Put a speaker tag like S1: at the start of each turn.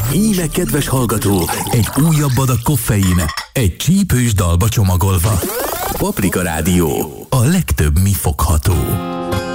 S1: Íme, kedves hallgató, egy újabb adag koffein, egy csípős dalba csomagolva. Paprika Rádió, a legtöbb mi fogható.